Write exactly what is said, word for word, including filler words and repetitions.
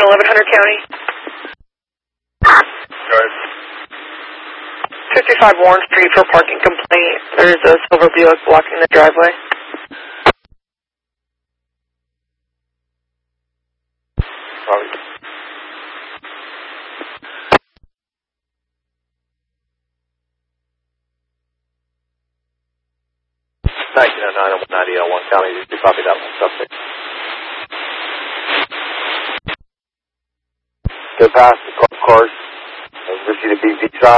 eleven hundred County. Right. fifty-five Warren Street for parking complaint. There's a silver Buick blocking the driveway. Sorry. nineteen oh nine, ninety oh one County, you copy that one, subject. Go past the golf course, and proceed to B V side.